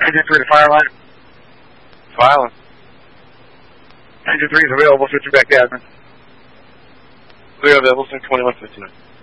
Engine 3 to fire line. Filing. Engine 3 is available, switch you back to admin. 3 available, 2159.